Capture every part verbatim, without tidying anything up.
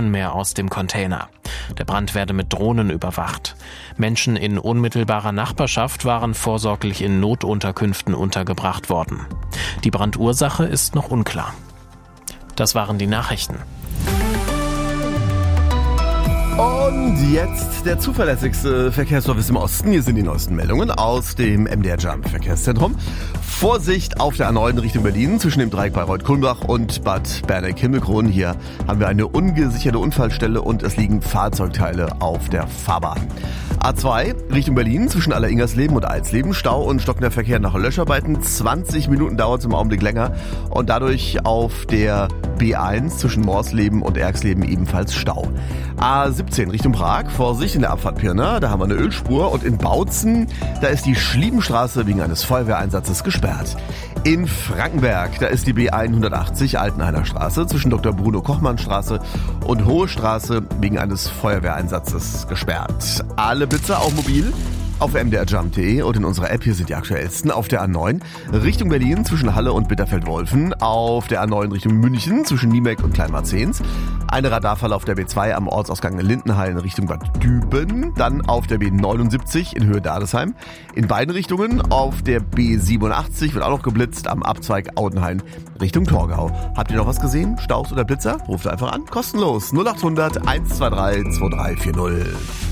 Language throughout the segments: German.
Flammen mehr aus dem Container. Der Brand werde mit Drohnen überwacht. Menschen in unmittelbarer Nachbarschaft waren vorsorglich in Notunterkünften untergebracht worden. Die Brandursache ist noch unklar. Das waren die Nachrichten. Und jetzt der zuverlässigste Verkehrsservice im Osten. Hier sind die neuesten Meldungen aus dem M D R Jump Verkehrszentrum. Vorsicht auf der A neun Richtung Berlin zwischen dem Dreieck Bayreuth-Kulmbach und Bad Berneck-Himmelkron. Hier haben wir eine ungesicherte Unfallstelle und es liegen Fahrzeugteile auf der Fahrbahn. A zwei Richtung Berlin zwischen Aller-Ingersleben und Alsleben. Stau und stockender Verkehr nach Löscharbeiten. zwanzig Minuten dauert es im Augenblick länger. Und dadurch auf der B eins zwischen Morsleben und Erxleben ebenfalls Stau. A siebzehn Richtung Prag. Vorsicht in der Abfahrt Pirna. Da haben wir eine Ölspur. Und in Bautzen, da ist die Schliebenstraße wegen eines Feuerwehreinsatzes gesperrt. In Frankenberg, da ist die B hundertachtzig Altenhainer Straße zwischen Doktor Bruno Kochmann Straße und Hohe Straße wegen eines Feuerwehreinsatzes gesperrt. Alle Blitzer auch mobil auf m d r jump punkt d e und in unserer App hier sind die aktuellsten. Auf der A neun Richtung Berlin zwischen Halle und Bitterfeld-Wolfen. Auf der A neun Richtung München zwischen Niemek und Kleinmarzens. Eine Radarfalle auf der B zwei am Ortsausgang in Lindenhain Richtung Bad Düben. Dann auf der B neunundsiebzig in Höhe Dadesheim. In beiden Richtungen. Auf der B siebenundachtzig wird auch noch geblitzt am Abzweig Audenhain Richtung Torgau. Habt ihr noch was gesehen? Staus oder Blitzer? Ruft einfach an. Kostenlos. null achthundert eins zwei drei zwei drei vier null.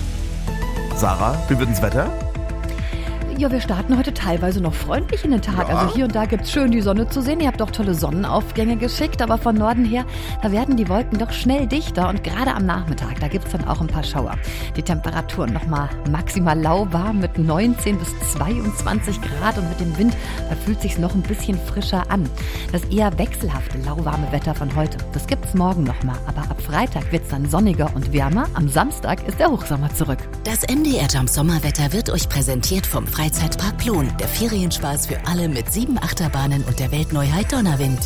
Sarah, wie wird das Wetter? Ja, wir starten heute teilweise noch freundlich in den Tag. Ja. Also hier und da gibt's schön die Sonne zu sehen. Ihr habt doch tolle Sonnenaufgänge geschickt, aber von Norden her, da werden die Wolken doch schnell dichter und gerade am Nachmittag, da gibt's dann auch ein paar Schauer. Die Temperaturen nochmal maximal lauwarm mit neunzehn bis zweiundzwanzig Grad und mit dem Wind, da fühlt sich's noch ein bisschen frischer an. Das eher wechselhafte, lauwarme Wetter von heute, das gibt's morgen nochmal. Aber ab Freitag wird's dann sonniger und wärmer. Am Samstag ist der Hochsommer zurück. Das M D R Jump Sommerwetter wird euch präsentiert vom Freizeitpark Plon. Der Ferienspaß für alle mit sieben Achterbahnen und der Weltneuheit Donnerwind.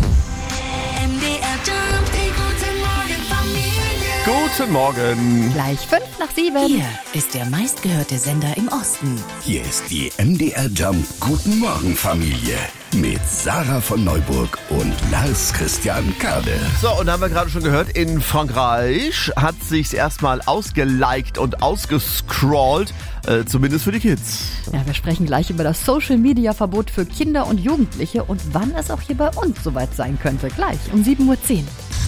M D R Jump, die guten Morgen Familie. Guten Morgen. Gleich fünf nach sieben. Hier ist der meistgehörte Sender im Osten. Hier ist die M D R Jump Guten Morgen Familie mit Sarah von Neuburg und Lars Christian Kade. So, und haben wir gerade schon gehört, in Frankreich hat sich's erstmal ausgeliked und ausgescrollt, äh, zumindest für die Kids. Ja, wir sprechen gleich über das Social-Media-Verbot für Kinder und Jugendliche und wann es auch hier bei uns soweit sein könnte. Gleich um sieben Uhr zehn.